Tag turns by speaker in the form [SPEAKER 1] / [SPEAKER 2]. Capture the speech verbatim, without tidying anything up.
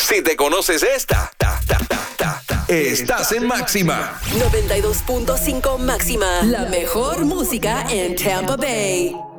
[SPEAKER 1] Si te conoces esta, ta, ta, ta, ta, ta, estás en Máxima.
[SPEAKER 2] noventa y dos punto cinco Máxima, la mejor música en Tampa Bay.